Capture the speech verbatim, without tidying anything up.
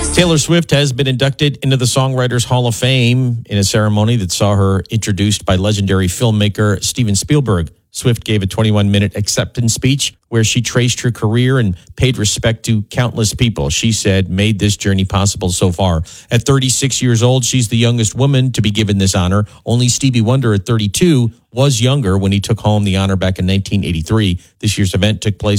Taylor Swift has been inducted into the Songwriters Hall of Fame in a ceremony that saw her introduced by legendary filmmaker Steven Spielberg. Swift gave a twenty-one minute acceptance speech where she traced her career and paid respect to countless people she said made this journey possible so far. At thirty-six years old, she's the youngest woman to be given this honor. Only Stevie Wonder at thirty-two was younger when he took home the honor back in nineteen eighty-three. This year's event took place